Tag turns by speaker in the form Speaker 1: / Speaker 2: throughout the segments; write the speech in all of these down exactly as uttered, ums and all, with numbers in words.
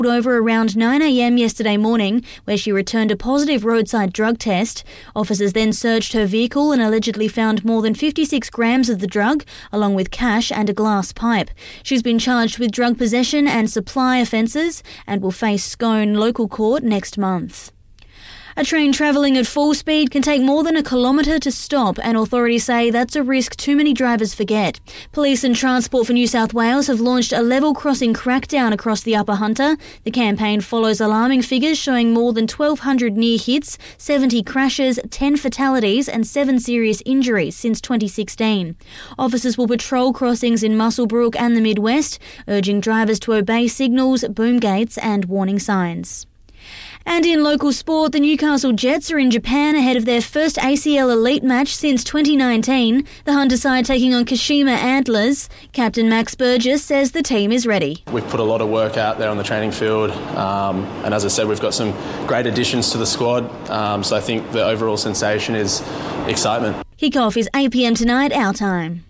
Speaker 1: over around nine a.m. yesterday morning, where she returned a positive roadside drug test. Officers then searched her vehicle and allegedly found more than fifty-six grams of the drug, along with cash and a glass pipe. She's been charged with drug possession and supply offences and will face Scone Local Court next month. A train travelling at full speed can take more than a kilometre to stop, and authorities say that's a risk too many drivers forget. Police and Transport for New South Wales have launched a level crossing crackdown across the Upper Hunter. The campaign follows alarming figures showing more than twelve hundred near hits, seventy crashes, ten fatalities and seven serious injuries since twenty sixteen. Officers will patrol crossings in Muswellbrook and the Midwest, urging drivers to obey signals, boom gates and warning signs. And in local sport, the Newcastle Jets are in Japan ahead of their first A C L Elite match since twenty nineteen. The Hunter side taking on Kashima Antlers. Captain Max Burgess says the team is ready.
Speaker 2: We've put a lot of work out there on the training field, um, and as I said, we've got some great additions to the squad, um, so I think the overall sensation is excitement.
Speaker 1: Kick-off is eight p.m. tonight, our time.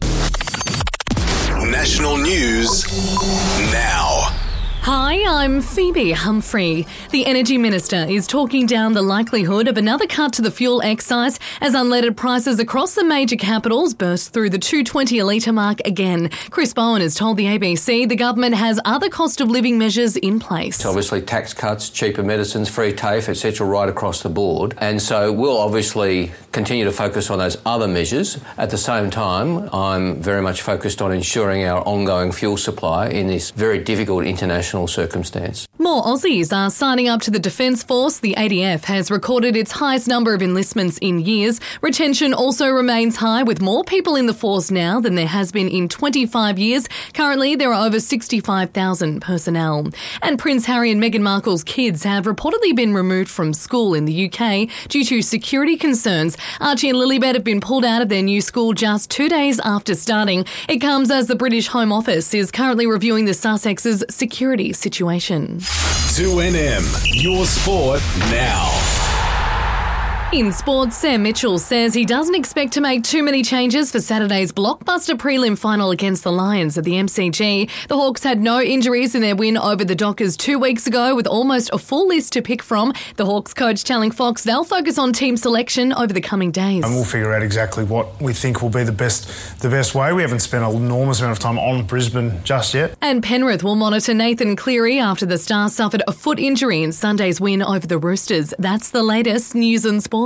Speaker 3: National news now.
Speaker 4: Hi, I'm Phoebe Humphrey. The Energy Minister is talking down the likelihood of another cut to the fuel excise as unleaded prices across the major capitals burst through the two dollars twenty a litre mark again. Chris Bowen has told the A B C the government has other cost of living measures in place.
Speaker 5: Obviously tax cuts, cheaper medicines, free TAFE, et cetera right across the board. And so we'll obviously continue to focus on those other measures. At the same time, I'm very much focused on ensuring our ongoing fuel supply in this very difficult international circumstance.
Speaker 4: More Aussies are signing up to the Defence Force. The A D F has recorded its highest number of enlistments in years. Retention also remains high, with more people in the force now than there has been in twenty-five years. Currently, there are over sixty-five thousand personnel. And Prince Harry and Meghan Markle's kids have reportedly been removed from school in the U K due to security concerns. Archie and Lilibet have been pulled out of their new school just two days after starting. It comes as the British Home Office is currently reviewing the Sussex's security situation.
Speaker 3: two N M, your sport now.
Speaker 4: In sports, Sam Mitchell says he doesn't expect to make too many changes for Saturday's blockbuster prelim final against the Lions at the M C G. The Hawks had no injuries in their win over the Dockers two weeks ago, with almost a full list to pick from. The Hawks coach telling Fox they'll focus on team selection over the coming days.
Speaker 6: And we'll figure out exactly what we think will be the best the best way. We haven't spent an enormous amount of time on Brisbane just yet.
Speaker 4: And Penrith will monitor Nathan Cleary after the Stars suffered a foot injury in Sunday's win over the Roosters. That's the latest news and sport.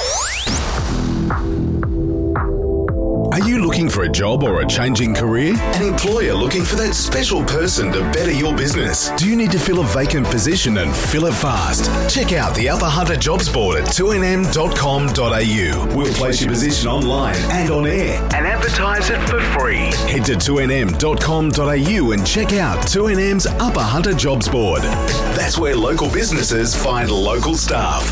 Speaker 3: Are you looking for a job or a changing career? An employer looking for that special person to better your business? Do you need to fill a vacant position and fill it fast? Check out the Upper Hunter Jobs Board at two n m dot com dot a u. We'll place your position online and on air and advertise it for free. Head to two n m dot com dot a u and check out two N M's Upper Hunter Jobs Board. That's where local businesses find local staff.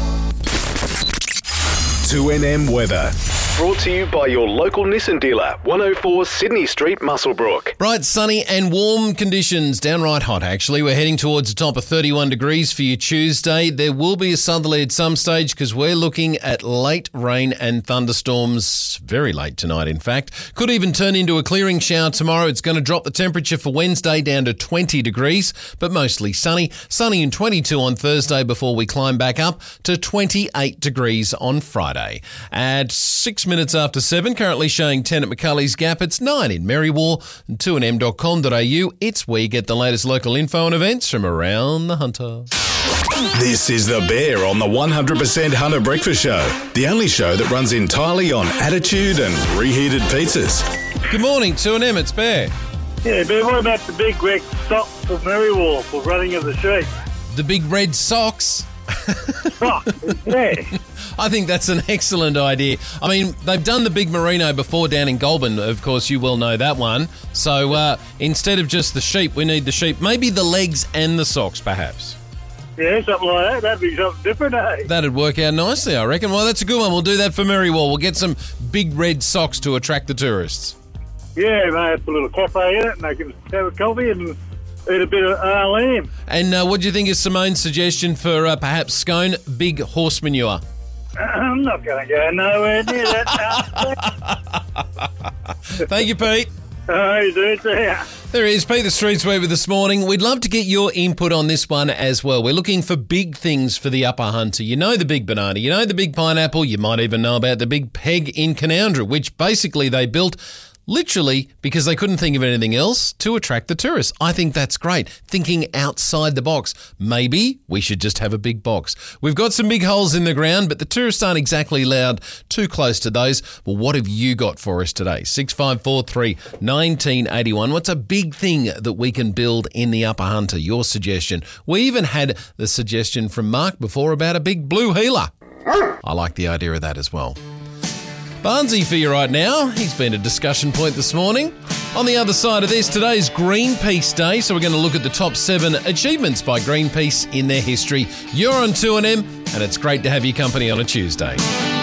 Speaker 3: two N M weather. Brought to you by your local Nissan dealer, one oh four Sydney Street, Muswellbrook.
Speaker 7: Bright, sunny and warm conditions. Downright hot, actually. We're heading towards a top of thirty-one degrees for your Tuesday. There will be a southerly at some stage because we're looking at late rain and thunderstorms. Very late tonight, in fact. Could even turn into a clearing shower tomorrow. It's going to drop the temperature for Wednesday down to twenty degrees, but mostly sunny. Sunny and twenty-two on Thursday before we climb back up to twenty-eight degrees on Friday. At six minutes after seven, currently showing ten at McCulley's Gap. It's nine in Merriwar, and two n m dot com dot a u. It's where you get the latest local info and events from around the Hunter.
Speaker 3: This is The Bear on the one hundred percent Hunter Breakfast Show, the only show that runs entirely on attitude and reheated pizzas.
Speaker 7: Good morning, two N M, it's Bear.
Speaker 8: Yeah, but what about the big red sock for Merriwar for running of the sheep?
Speaker 7: The big red socks.
Speaker 8: Oh, yeah.
Speaker 7: I think that's an excellent idea. I mean, they've done the big merino before down in Goulburn. Of course, you well know that one. So uh, instead of just the sheep, we need the sheep. Maybe the legs and the socks, perhaps.
Speaker 8: Yeah, something like that. That'd be something different, eh?
Speaker 7: That'd work out nicely, I reckon. Well, that's a good one. We'll do that for Merriwar. We'll get some big red socks to attract the tourists.
Speaker 8: Yeah, mate, put a little cafe in it and they can have a coffee and eat a bit of uh, lamb.
Speaker 7: And uh, what do you think is Simone's suggestion for uh, perhaps Scone? Big horse manure.
Speaker 8: I'm not going to go nowhere near that.
Speaker 7: Thank you, Pete.
Speaker 8: Hey, dude, yeah.
Speaker 7: There is Pete the Street Sweeper this morning. We'd love to get your input on this one as well. We're looking for big things for the Upper Hunter. You know the big banana, you know the big pineapple, you might even know about the big peg in Canowindra, which basically they built literally because they couldn't think of anything else to attract the tourists. I think that's great. Thinking outside the box. Maybe we should just have a big box. We've got some big holes in the ground, but the tourists aren't exactly allowed too close to those. Well, what have you got for us today? six five four three, one nine eight one. What's a big thing that we can build in the Upper Hunter? Your suggestion. We even had the suggestion from Mark before about a big blue heeler. I like the idea of that as well. Barnsey for you right now. He's been a discussion point this morning. On the other side of this, today's Greenpeace Day, so we're going to look at the top seven achievements by Greenpeace in their history. You're on two N M, and it's great to have your company on a Tuesday.